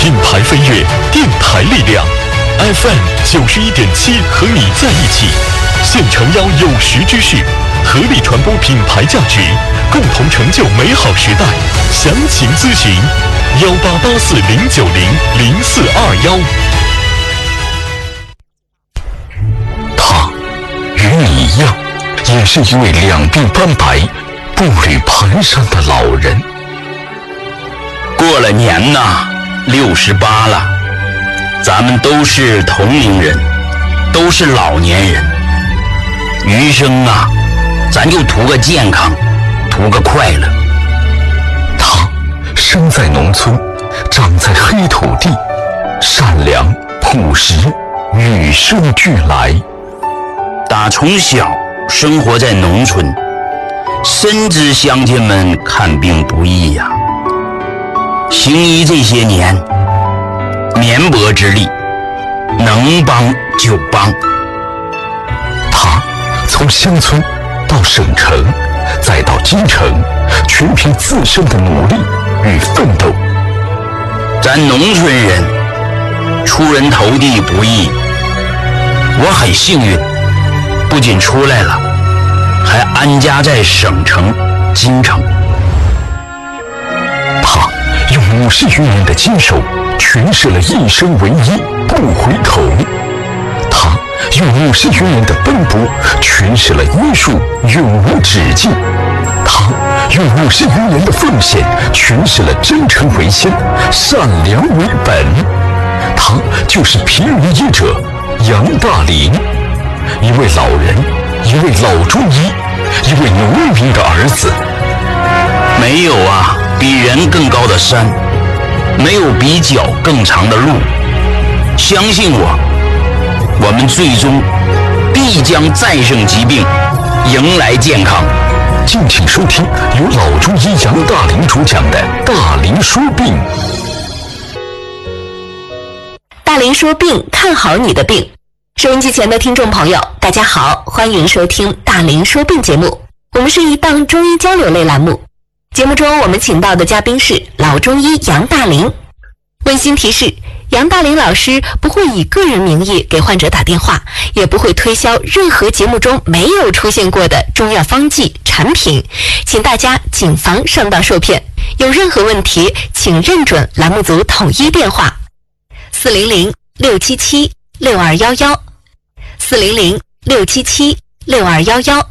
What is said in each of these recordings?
品牌飞跃，电台力量 FM 91.7和你在一起，现诚邀有识之士，合力传播品牌价值，共同成就美好时代。详情咨询188409000421。他与你一样，也是一位两鬓斑白、步履蹒跚的老人。 过了年呐，68了，咱们都是同龄人，都是老年人。余生啊，咱就图个健康，图个快乐。 他生在农村，长在黑土地，善良朴实，与生俱来。 打从小生活在农村，深知乡亲们看病不易呀。行医这些年，绵薄之力，能帮就帮。 他从乡村到省城，再到京城，全凭自身的努力与奋斗。 咱农村人出人头地不易，我很幸运，不仅出来了，还安家在省城京城。 他用50余年的坚守，诠释了一生为一，不回头。他用50余年的奔波，诠释了医术永无止境。他用50余年的奉献，诠释了真诚为先，善良为本。他就是平民医者杨大林，一位老人，一位老中医，一位农民的儿子。 没有啊比人更高的山，没有比脚更长的路。相信我，我们最终必将战胜疾病，迎来健康。 敬请收听由老中医杨大林主讲的《大林说病》。 大林说病，看好你的病。收音机前的听众朋友，大家好，欢迎收听大林说病节目。我们是一档中医交流类栏目，节目中我们请到的嘉宾是老中医杨大林。温馨提示，杨大林老师不会以个人名义给患者打电话，也不会推销任何节目中没有出现过的中药方剂产品，请大家谨防上当受骗。有任何问题，请认准栏目组统一电话400-677-6211 400-677-6211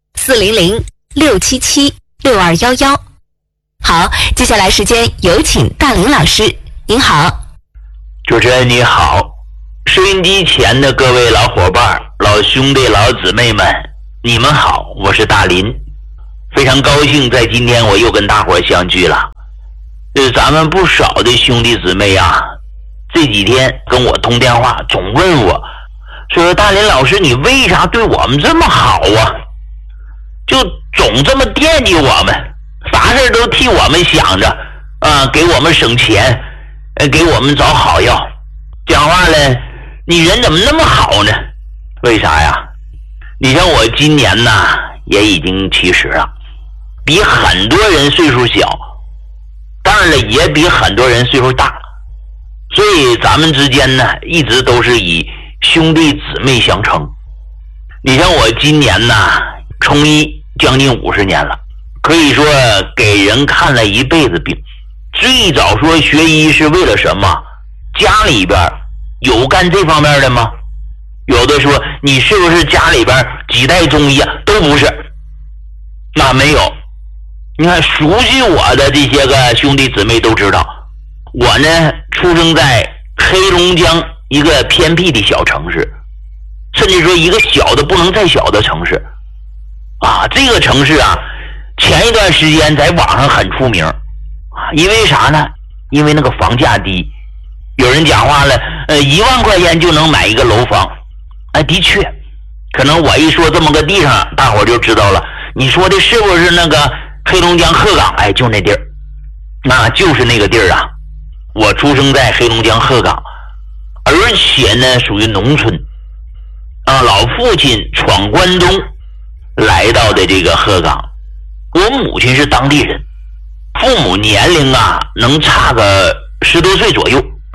400-677-6211。好，接下来时间有请大林老师。您好。 主持人你好，收音机前的各位老伙伴、老兄弟、老姊妹们，你们好，我是大林，非常高兴在今天我又跟大伙相聚了。咱们不少的兄弟姊妹啊，这几天跟我通电话，总问我说，大林老师你为啥对我们这么好啊，就总这么惦记我们，啥事都替我们想着啊，给我们省钱，给我们找好药。讲话了，你人怎么那么好呢？为啥呀？你像我今年呢也已经70了，比很多人岁数小，当然了也比很多人岁数大，所以咱们之间呢一直都是以兄弟姊妹相称。你像我今年呢从医将近50年了，可以说给人看了一辈子病。最早说学医是为了什么？家里边有干这方面的吗？有的说你是不是家里边几代中医啊？都不是，那没有。你看熟悉我的这些个兄弟姊妹都知道，我呢出生在黑龙江一个偏僻的小城市，甚至说一个小的不能再小的城市啊。这个城市啊，前一段时间在网上很出名啊，因为啥呢？因为那个房价低。有人讲话了，1万块钱就能买一个楼房。的确，可能我一说这么个地方，大伙就知道了。你说的是不是那个黑龙江鹤岗？就那地儿，那就是那个地儿啊。我出生在黑龙江鹤岗，而且呢属于农村啊。老父亲闯关东来到的这个鹤岗，我母亲是当地人，父母年龄啊能差个10多岁左右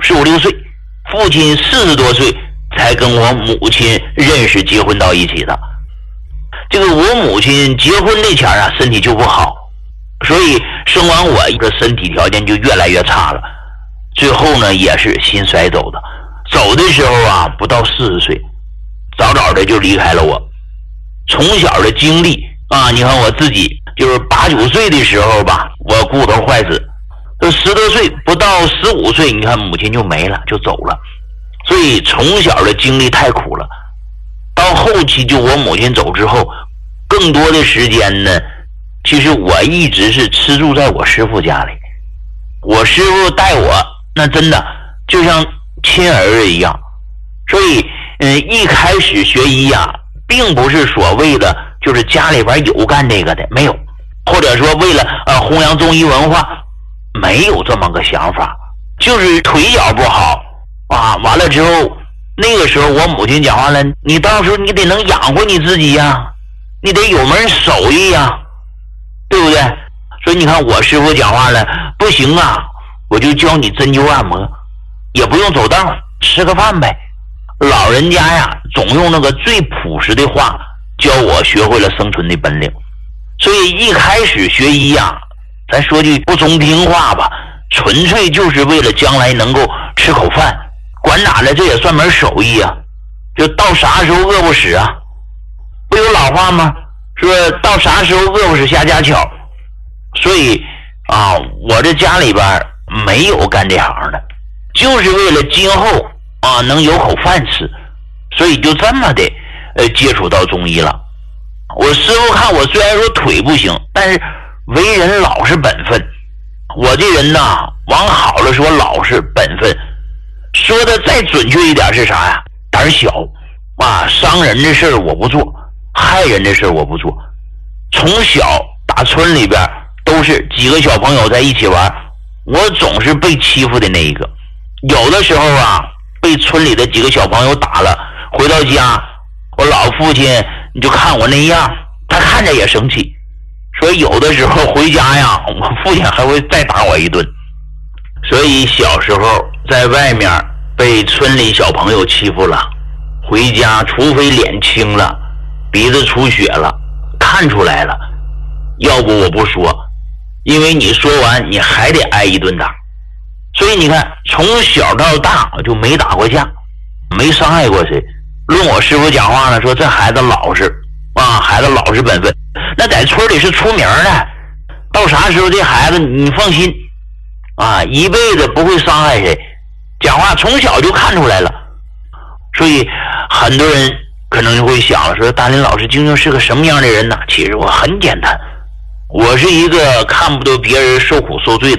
15、16岁，父亲40多岁才跟我母亲认识结婚到一起的。这个我母亲结婚那前啊身体就不好，所以生完我一个身体条件就越来越差了，最后呢也是心衰走的。走的时候啊不到40岁，早早的就离开了我。从小的经历啊，你看我自己就是8、9岁的时候吧，我骨头坏死，这10多岁不到15岁，你看母亲就没了，就走了。所以从小的经历太苦了。到后期就我母亲走之后，更多的时间呢，其实我一直是吃住在我师傅家里。我师傅带我那真的就像亲儿子一样。所以一开始学医啊，并不是所谓的就是家里边有干这个的，没有，或者说为了弘扬中医文化，没有这么个想法，就是腿脚不好啊。完了之后，那个时候我母亲讲话了，你到时候你得能养活你自己呀，你得有门手艺呀，对不对？所以你看我师傅讲话了，不行啊，我就教你针灸按摩，也不用走道，吃个饭呗。老人家呀总用那个最朴实的话教我学会了生存的本领。所以一开始学医呀，咱说句不中听话吧，纯粹就是为了将来能够吃口饭，管哪了，这也算门手艺啊，就到啥时候饿不死啊，不有老话吗？说到啥时候饿不死瞎家巧。所以啊，我这家里边没有干这行的，就是为了今后啊能有口饭吃，所以就这么的接触到中医了。我师傅看我虽然说腿不行，但是为人老实本分。我这人呐，往好了说老实本分，说的再准确一点是啥呀？胆小啊，伤人的事儿我不做，害人的事儿我不做。从小打村里边都是几个小朋友在一起玩，我总是被欺负的那一个。有的时候啊，被村里的几个小朋友打了，回到家，我老父亲你就看我那样，他看着也生气，所以有的时候回家呀，我父亲还会再打我一顿。所以小时候在外面被村里小朋友欺负了，回家除非脸青了，鼻子出血了，看出来了，要不我不说，因为你说完你还得挨一顿打。所以你看从小到大我就没打过架，没伤害过谁。论我师傅讲话呢，说这孩子老实啊，孩子老实本分，那在村里是出名的。到啥时候这孩子你放心啊，一辈子不会伤害谁，讲话从小就看出来了。所以很多人可能就会想了，说大林老师究竟是个什么样的人呢？其实我很简单，我是一个看不得别人受苦受罪的